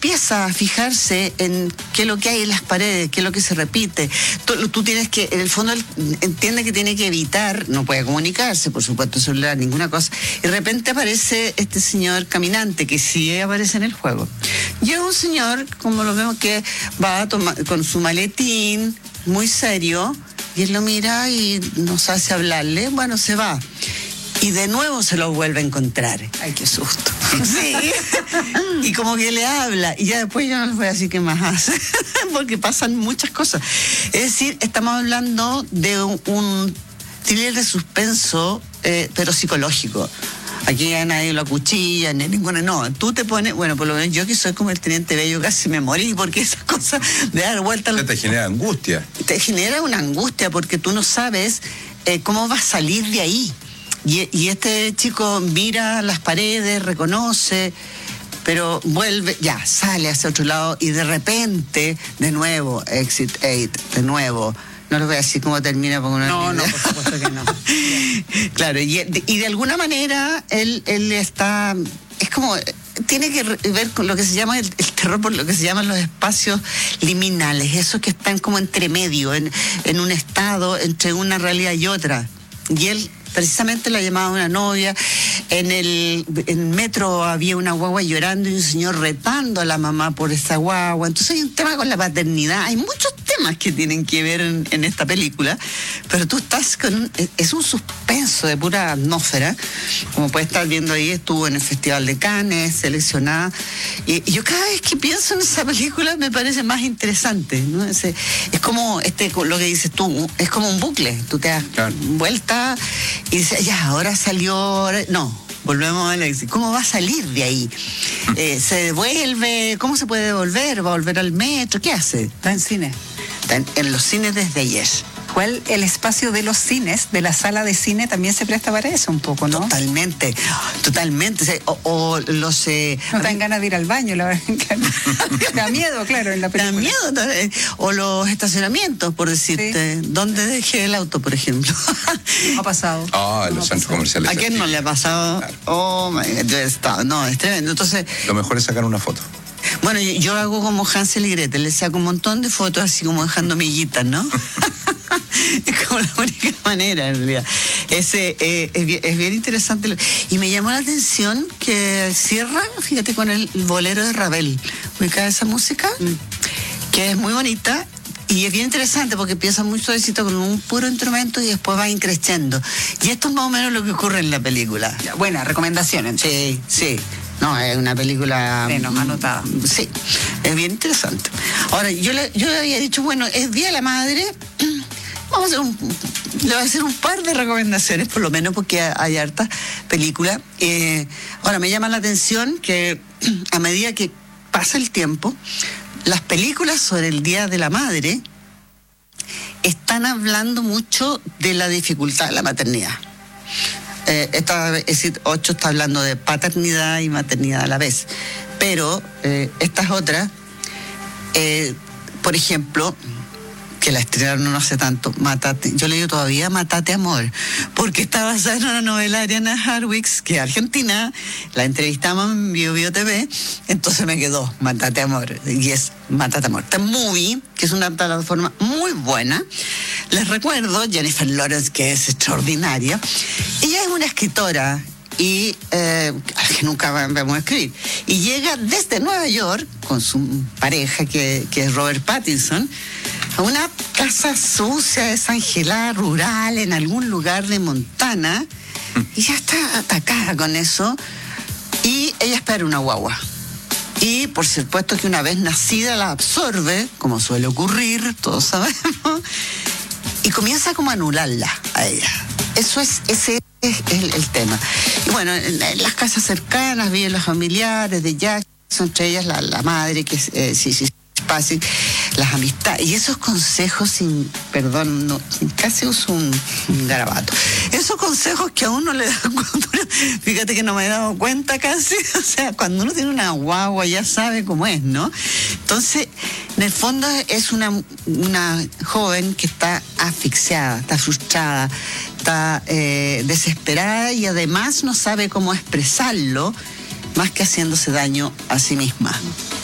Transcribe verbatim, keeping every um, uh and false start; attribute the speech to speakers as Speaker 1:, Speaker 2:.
Speaker 1: empieza a fijarse en qué es lo que hay en las paredes, qué es lo que se repite. Tú, tú tienes que, en el fondo, él entiende que tiene que evitar, no puede comunicarse, por supuesto, celular, ninguna cosa. Y de repente aparece este señor caminante, que sí aparece en el juego. Y es un señor, como lo vemos, que va a tomar con su maletín, muy serio, y él lo mira y no sabe si hablarle. Bueno, se va. Y de nuevo se lo vuelve a encontrar. Ay, qué susto. Sí. Y como que le habla. Y ya después yo no les voy a decir qué más hace. Porque pasan muchas cosas. Es decir, estamos hablando de un, un thriller de suspenso, eh, pero psicológico. Aquí a nadie lo acuchilla, ni ninguna, no. Tú te pones, bueno, por lo menos yo que soy como el Teniente Bello, casi me morí, porque esas cosas de dar vuelta...
Speaker 2: Te genera angustia.
Speaker 1: Te genera una angustia, porque tú no sabes eh, cómo vas a salir de ahí. Y, y este chico mira las paredes, reconoce, pero vuelve, ya, sale hacia otro lado y de repente, de nuevo, Exit ocho, de nuevo. No les voy a decir cómo termina porque
Speaker 3: no, no, por supuesto que no.
Speaker 1: Claro, y, y de alguna manera él, él está, es como, tiene que ver con lo que se llama el, el terror, por lo que se llaman los espacios liminales, esos que están como entre medio, en, en un estado entre una realidad y otra. Y él precisamente la llamaba una novia. En el en metro había una guagua llorando y un señor retando a la mamá por esa guagua. Entonces hay un tema con la paternidad. Hay muchos temas que tienen que ver en, en esta película, pero tú estás con un, es un suspenso de pura atmósfera. Como puedes estar viendo ahí, estuvo en el Festival de Cannes, seleccionada. Y, y yo cada vez que pienso en esa película me parece más interesante, ¿no? Es, es como este, lo que dices tú, es como un bucle. Tú te das claro. vuelta y dices, ya, ahora salió, ahora... no, volvemos a Alexis. ¿Cómo va a salir de ahí? Eh, ¿Se devuelve? ¿Cómo se puede devolver? ¿Va a volver al metro? ¿Qué hace?
Speaker 3: Está en cine.
Speaker 1: Está en, en los cines desde ayer.
Speaker 3: Igual el espacio de los cines, de la sala de cine, también se presta para eso un poco, ¿no?
Speaker 1: Totalmente, totalmente. O, o los... Eh,
Speaker 3: no te dan ganas de ir al baño, la verdad. Da miedo, claro, en la película.
Speaker 1: Da miedo. O los estacionamientos, por decirte. Sí. ¿Dónde dejé el auto, por ejemplo?
Speaker 3: No ha pasado.
Speaker 2: Ah,
Speaker 3: no
Speaker 2: los
Speaker 3: ha
Speaker 2: centros
Speaker 3: pasado.
Speaker 2: comerciales.
Speaker 1: ¿A quién no le ha pasado? Claro. Oh, my God, yo he estado. No, es tremendo. Entonces...
Speaker 2: Lo mejor es sacar una foto.
Speaker 1: Bueno, yo, yo hago como Hansel y Gretel, le saco un montón de fotos así como dejando miguitas, ¿no? Es como la única manera, en realidad. Ese, eh, es, bien, es bien interesante. Y me llamó la atención que cierra, fíjate, con el bolero de Ravel. ¿Ubica esa música? Mm. Que es muy bonita. Y es bien interesante porque empieza muy suavecito con un puro instrumento y después va increciendo. Y esto es más o menos lo que ocurre en la película.
Speaker 3: Ya, buena recomendación, entonces.
Speaker 1: Sí, sí. No, es una película...
Speaker 3: Menos anotada.
Speaker 1: Sí, es bien interesante. Ahora, yo le, yo le había dicho, bueno, es Día de la Madre, vamos a hacer un... Le voy a hacer un par de recomendaciones, por lo menos, porque hay hartas películas. Eh, ahora, me llama la atención que a medida que pasa el tiempo, las películas sobre el Día de la Madre están hablando mucho de la dificultad de la maternidad. Eh, esta Exit ocho está hablando de paternidad y maternidad a la vez. Pero eh, estas otras, eh, por ejemplo, que la estrenaron no hace tanto, Mátate, yo le digo todavía Mátate Amor, porque está basada en una novela de Ariana Harwicz, que es argentina, la entrevistamos en Bio Bio T V, entonces me quedó Mátate Amor, y es Mátate Amor. Está Movie, que es una plataforma muy buena. Les recuerdo, Jennifer Lawrence, que es extraordinaria. Ella es una escritora y eh, que nunca vamos a escribir. Y llega desde Nueva York con su pareja, que, que es Robert Pattinson, a una casa sucia, desangelada, rural, en algún lugar de Montana, y ya está atacada con eso. Y ella espera una guagua. Y por supuesto que una vez nacida la absorbe, como suele ocurrir, todos sabemos, y comienza como a anularla a ella. Eso es, ese es el, el tema. Y bueno, en, en las casas cercanas viven los familiares de Jack, son entre ellas la, la madre, que es eh, sí, sí, fácil, las amistades, y esos consejos sin, perdón, no, casi uso un, un garabato, esos consejos que a uno le dan cuando uno, fíjate que no me he dado cuenta casi, o sea, cuando uno tiene una guagua ya sabe cómo es, ¿no? Entonces, en el fondo es una, una joven que está asfixiada, está frustrada, está eh, desesperada y además no sabe cómo expresarlo más que haciéndose daño a sí misma.